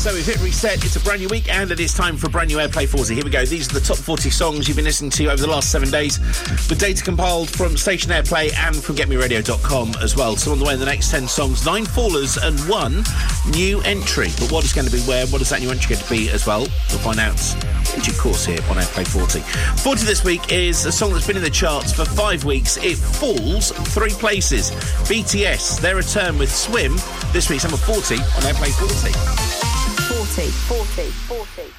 So we've hit reset. It's a brand new week and it is time for a brand new Airplay 40. Here we go. These are the top 40 songs you've been listening to over the last 7 days, with data compiled from Station Airplay and from GetMeRadio.com as well. So on the way in the next 10 songs, 9 fallers and 1 new entry. But what is going to be where? What is that new entry going to be as well? We'll find out in due course here on Airplay 40. 40 this week is a song that's been in the charts for 5 weeks. It falls 3 places. BTS, their return with Swim. This week's number 40 on Airplay 40. 40.